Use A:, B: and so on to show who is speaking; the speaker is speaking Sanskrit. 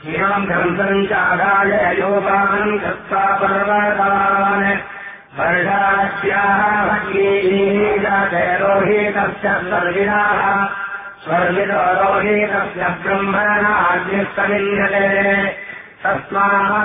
A: हिमम् ध्वंसम् चादाय योगान् कृत्वा पर्वतान् वर्षास्याः भगीजाते रोहितस्य स्वर्गिणाः स्वर्गितो रोहितस्य ब्रह्मणाग्निस्तमिन्यते तस्मात्